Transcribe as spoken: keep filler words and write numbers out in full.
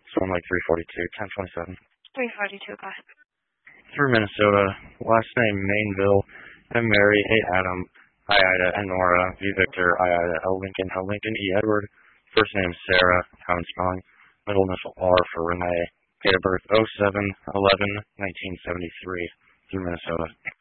Something like three forty-two, ten twenty-seven. three forty-two, go ahead. Through Minnesota. Last name Mainville. M. Mary, A. Adam, I. Ida, N. Nora, V. Victor, I. Ida, L. Lincoln, L. Lincoln, E. Edward. First name Sarah, common spelling. Middle initial R for Renee. Date of birth oh seven eleven nineteen seventy-three. Through Minnesota.